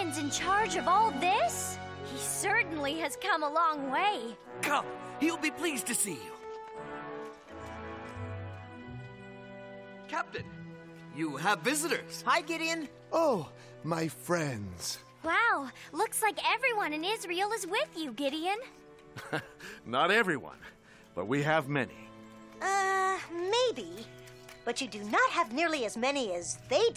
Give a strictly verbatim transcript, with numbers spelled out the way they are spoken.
Gideon's in charge of all this? He certainly has come a long way. Come, he'll be pleased to see you. Captain, you have visitors. Hi, Gideon. Oh, my friends. Wow, looks like everyone in Israel is with you, Gideon. Not everyone, but we have many. Uh, maybe. But you do not have nearly as many as they